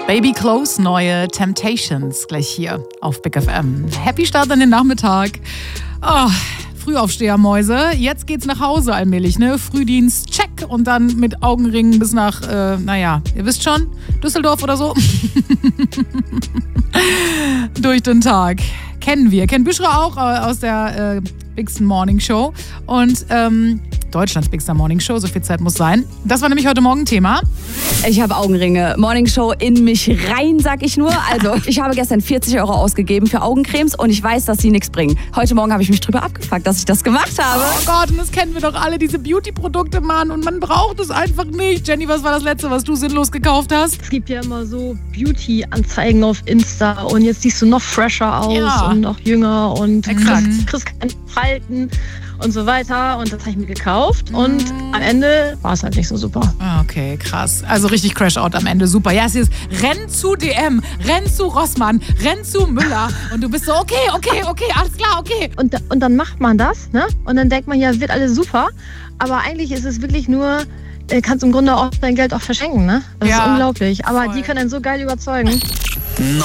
Baby Close, neue Temptations, gleich hier auf Big FM. Happy Start an den Nachmittag. Oh, Frühaufstehermäuse. Jetzt geht's nach Hause allmählich, ne? Frühdienst, check. Und dann mit Augenringen bis nach, ihr wisst schon, Düsseldorf oder so. Durch den Tag. Kennen wir. Kennen Büschra auch aus der Bigsten Morning Show. Und Deutschlands Bigster Morning Show, so viel Zeit muss sein. Das war nämlich heute Morgen Thema. Ich habe Augenringe. Morning Show in mich rein, sag ich nur. Also, ich habe gestern 40 € ausgegeben für Augencremes und ich weiß, dass sie nichts bringen. Heute Morgen habe ich mich drüber abgefuckt, dass ich das gemacht habe. Oh Gott, und das kennen wir doch alle, diese Beauty-Produkte, Mann. Und man braucht es einfach nicht. Jenny, was war das Letzte, was du sinnlos gekauft hast? Es gibt ja immer so Beauty-Anzeigen auf Insta und jetzt siehst du noch fresher aus und noch jünger und kriegst keine Falten und so weiter. Und das habe ich mir gekauft und am Ende war es halt nicht so super. Okay, krass. Also richtig Crash-Out am Ende, super. Ja, es ist renn zu DM, renn zu Rossmann, renn zu Müller und du bist so, okay, alles klar, okay. Und dann macht man das, ne? Und dann denkt man, ja, wird alles super. Aber eigentlich ist es wirklich nur, kannst im Grunde auch dein Geld auch verschenken, ne? Das ist unglaublich. Aber die können einen so geil überzeugen.